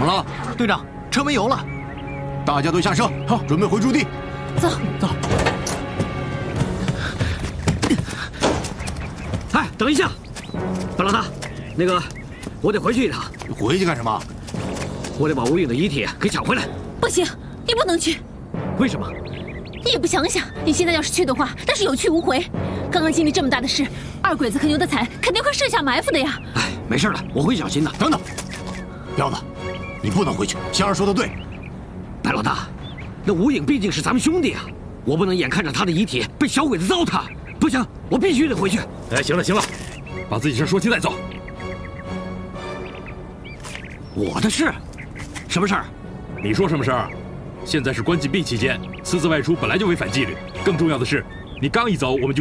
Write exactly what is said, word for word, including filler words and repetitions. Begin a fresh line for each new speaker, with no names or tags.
么了？
队长，车没油了。
大家都下车，好，准备回驻地。
走
走。
哎，等一下，白老大，那个，我得回去一趟。
回去干什么？
我得把吴影的遗体给抢回来。
不行，你不能去。
为什么？
你也不想想，你现在要是去的话，那是有去无回。刚刚经历这么大的事，二鬼子和牛德才肯定会设下埋伏的呀。
哎，没事的，我会小心的。
等等，彪子，你不能回去。香儿说的对，
白老大，那吴影毕竟是咱们兄弟啊，我不能眼看着他的遗体被小鬼子糟蹋。不行，我必须得回去。
哎，行了行了，把自己事说清再走。
我的事？什么事儿？
你说什么事儿？现在是关禁闭期间，私自外出本来就违反纪律。更重要的是，你刚一走，我们就。